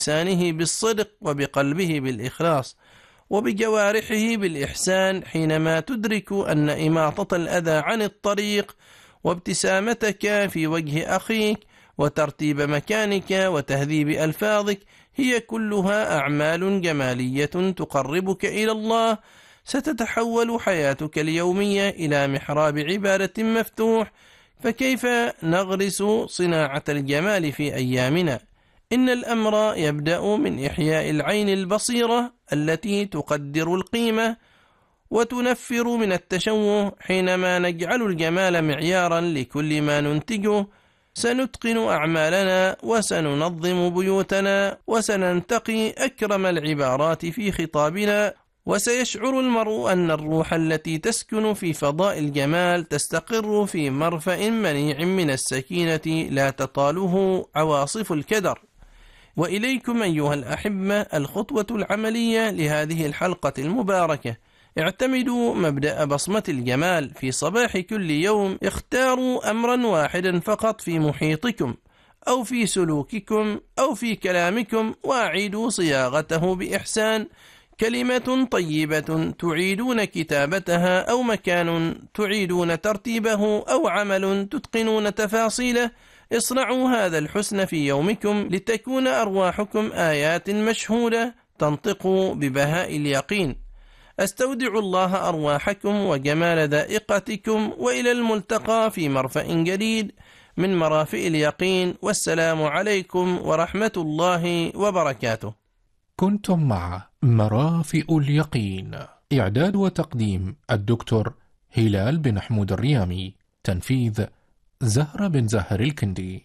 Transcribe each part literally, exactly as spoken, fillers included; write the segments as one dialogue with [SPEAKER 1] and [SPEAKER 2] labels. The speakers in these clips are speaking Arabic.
[SPEAKER 1] بلسانه بالصدق وبقلبه بالإخلاص وبجوارحه بالإحسان، حينما تدرك أن إماطة الأذى عن الطريق وابتسامتك في وجه أخيك وترتيب مكانك وتهذيب ألفاظك هي كلها أعمال جمالية تقربك إلى الله، ستتحول حياتك اليومية إلى محراب عبادة مفتوح. فكيف نغرس صناعة الجمال في أيامنا؟ إن الأمر يبدأ من إحياء العين البصيرة التي تقدر القيمة وتنفر من التشوه. حينما نجعل الجمال معيارا لكل ما ننتجه سنتقن أعمالنا وسننظم بيوتنا وسننتقي أكرم العبارات في خطابنا، وسيشعر المرء أن الروح التي تسكن في فضاء الجمال تستقر في مرفأ منيع من السكينة لا تطاله عواصف الكدر. وإليكم أيها الأحبة الخطوة العملية لهذه الحلقة المباركة: اعتمدوا مبدأ بصمة الجمال. في صباح كل يوم اختاروا أمرا واحدا فقط في محيطكم أو في سلوككم أو في كلامكم وأعيدوا صياغته بإحسان. كلمة طيبة تعيدون كتابتها، أو مكان تعيدون ترتيبه، أو عمل تتقنون تفاصيله. اصنعوا هذا الحسن في يومكم لتكون أرواحكم آيات مشهودة تنطق ببهاء اليقين. أستودع الله أرواحكم وجمال ذائقتكم، وإلى الملتقى في مرفأ جديد من مرافئ اليقين، والسلام عليكم ورحمة الله وبركاته.
[SPEAKER 2] كنتم مع مرافئ اليقين، إعداد وتقديم الدكتور هلال بن حمود الريامي، تنفيذ زهرة بن زهر الكندي.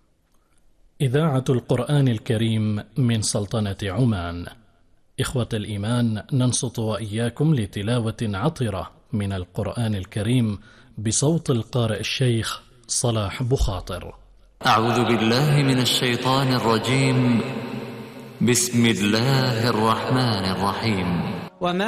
[SPEAKER 3] إذاعة القرآن الكريم من سلطنة عمان. إخوة الإيمان، ننصت وإياكم لتلاوة عطرة من القرآن الكريم بصوت القارئ الشيخ صلاح بخاطر.
[SPEAKER 4] أعوذ بالله من الشيطان الرجيم. بسم الله الرحمن الرحيم.